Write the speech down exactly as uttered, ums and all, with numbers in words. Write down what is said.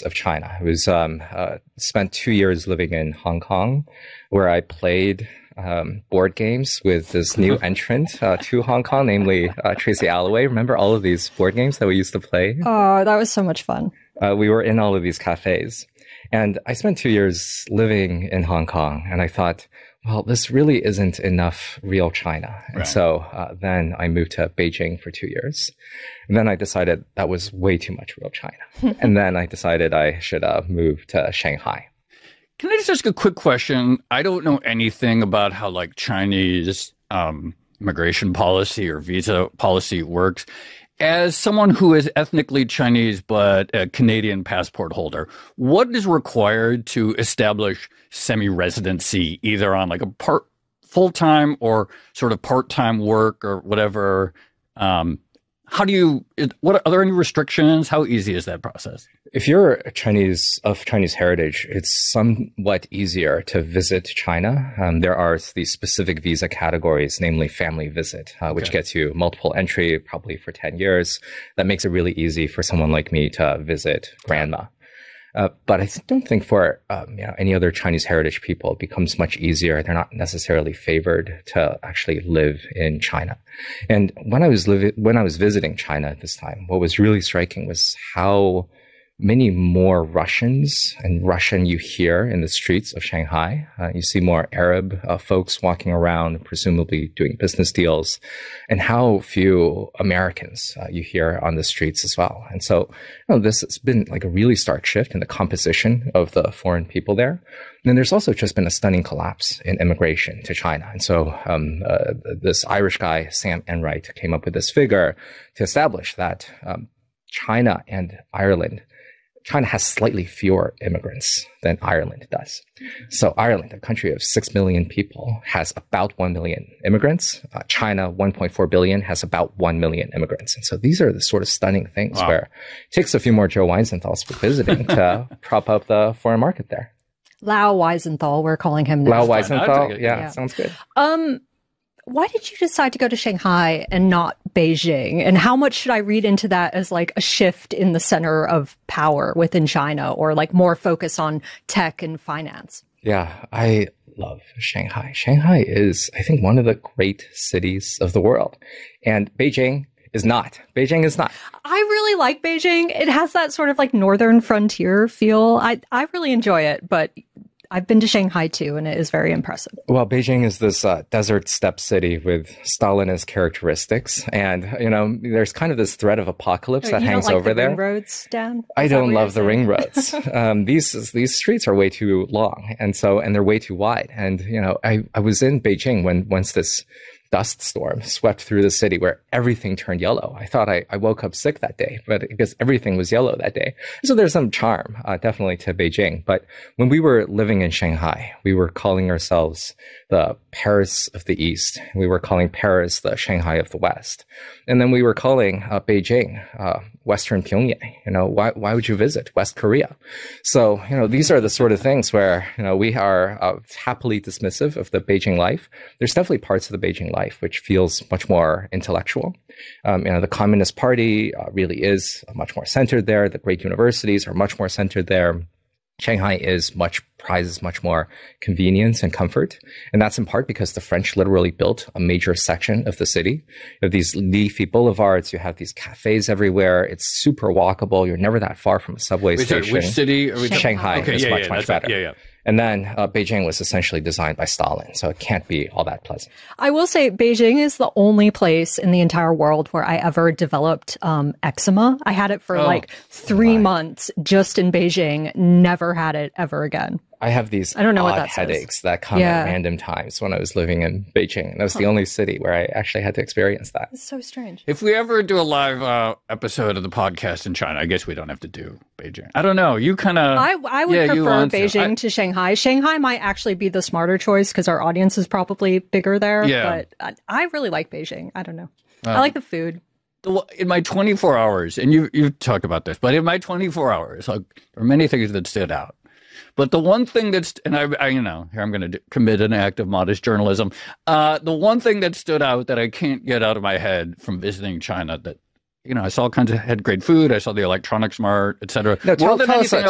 years of China. I was um, uh, spent two years living in Hong Kong, where I played um, board games with this new entrant uh, to Hong Kong, namely uh, Tracy Alloway. Remember all of these board games that we used to play? Oh, that was so much fun. Uh, we were in all of these cafes. And I spent two years living in Hong Kong, and I thought, well, this really isn't enough real China. And right. so uh, then I moved to Beijing for two years. And then I decided that was way too much real China. And then I decided I should uh, move to Shanghai. Can I just ask a quick question? I don't know anything about how like Chinese um, immigration policy or visa policy works. As someone who is ethnically Chinese but a Canadian passport holder, what is required to establish semi-residency, either on like a part full-time or sort of part-time work or whatever? Um, how do you, what are there any restrictions? How easy is that process? If you're a Chinese of Chinese heritage, it's somewhat easier to visit China. Um, there are these specific visa categories, namely family visit, uh, which Okay. gets you multiple entry, probably for ten years. That makes it really easy for someone like me to visit grandma. Uh, but I don't think for um, you know, any other Chinese heritage people, it becomes much easier. They're not necessarily favored to actually live in China. And when I was living, when I was visiting China at this time, what was really striking was how many more Russians and Russian you hear in the streets of Shanghai. Uh, you see more Arab uh, folks walking around, presumably doing business deals, and how few Americans uh, you hear on the streets as well. And so, you know, this has been like a really stark shift in the composition of the foreign people there. And then there's also just been a stunning collapse in immigration to China. And so um, uh, this Irish guy, Sam Enright, came up with this figure to establish that um, China and Ireland China has slightly fewer immigrants than Ireland does. So Ireland, a country of six million people, has about one million immigrants. Uh, China, one point four billion, has about one million immigrants. And so these are the sort of stunning things Wow. where it takes a few more Joe Weisenthals for visiting to prop up the foreign market there. Lau Weisenthal, we're calling him now. Lau fine. I'll take Weisenthal, it. yeah, Yeah. sounds good. Um, why did you decide to go to Shanghai and not Beijing? And how much should I read into that as like a shift in the center of power within China, or like more focus on tech and finance? Yeah, I love Shanghai. Shanghai is, I think, one of the great cities of the world. And Beijing is not. Beijing is not. I really like Beijing. It has that sort of like northern frontier feel. I, I really enjoy it, but I've been to Shanghai too, and it is very impressive. Well, Beijing is this uh, desert steppe city with Stalinist characteristics. And, you know, there's kind of this threat of apocalypse that you hangs don't like over the there. ring roads, Dan? I Is that don't what you're love the saying? ring roads. um, these these streets are way too long, and so and they're way too wide. And you know, I, I was in Beijing when once this dust storm swept through the city where everything turned yellow. I thought I, I woke up sick that day, but because everything was yellow that day. So there's some charm, uh, definitely, to Beijing. But when we were living in Shanghai, we were calling ourselves the Paris of the East. We were calling Paris the Shanghai of the West. And then we were calling uh, Beijing uh, Western Pyongyang. You know, why why would you visit West Korea? So, you know, these are the sort of things where, you know, we are uh, happily dismissive of the Beijing life. There's definitely parts of the Beijing life which feels much more intellectual. Um, you know, the Communist Party uh, really is much more centered there. The great universities are much more centered there. Shanghai is much prizes much more convenience and comfort. And that's in part because the French literally built a major section of the city. You have these leafy boulevards. You have these cafes everywhere. It's super walkable. You're never that far from a subway Wait, sorry, station. which city are we talking- Shanghai Okay, is yeah, much, yeah, much that's right. better. Yeah, yeah. And then uh, Beijing was essentially designed by Stalin, so it can't be all that pleasant. I will say Beijing is the only place in the entire world where I ever developed um, eczema. I had it for Oh, like three months just in Beijing, never had it ever again. I have these I don't know what odd that says. headaches that come Yeah. at random times when I was living in Beijing. And that was the only city where I actually had to experience that. It's so strange. If we ever do a live uh, episode of the podcast in China, I guess we don't have to do Beijing. I don't know. You kind of. I, I would yeah, you prefer want to. Beijing I- to Shanghai. Shanghai might actually be the smarter choice because our audience is probably bigger there. Yeah. But I, I really like Beijing. I don't know. I like the food. the- in my twenty-four hours, and you you've talked about this, but in my twenty-four hours, like, there are many things that stood out. But the one thing that's, and I, I you know, here I'm going to commit an act of modest journalism. Uh, the one thing that stood out that I can't get out of my head from visiting China, that, you know, I saw all kinds of, had great food. I saw the electronics mart, et cetera. No, tell, More than tell us, anything